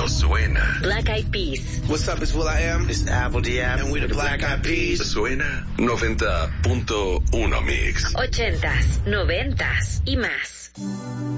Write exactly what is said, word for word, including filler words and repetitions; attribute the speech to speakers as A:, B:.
A: suena.
B: Black Eyed Peas.
C: What's up, it's will.i.am.
D: It's Apple D M.
C: And we're the Black Eyed Peas.
A: Suena noventa punto uno Mix.
B: Ochentas, noventas y más.